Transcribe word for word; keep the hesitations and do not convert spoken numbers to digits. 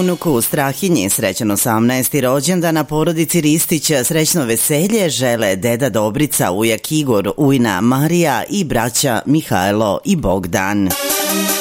unuku Strahinji srećan osamnaesti rođendan, na porodici Ristić srećno veselje žele deda Dobrica, ujak Igor, ujna Marija i braća Mihajlo i Bogdan.